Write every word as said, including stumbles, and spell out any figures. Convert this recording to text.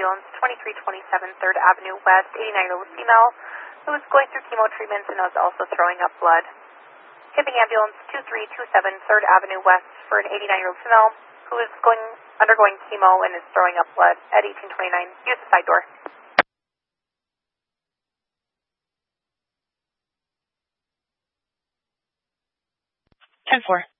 ambulance, twenty-three twenty-seven third Avenue West, eighty-nine-year-old female who was going through chemo treatments and was also throwing up blood. Tipping ambulance, two three two seven third Avenue West for an eighty-nine-year-old female who is going undergoing chemo and is throwing up blood at eighteen twenty-nine. Use the side door. ten four.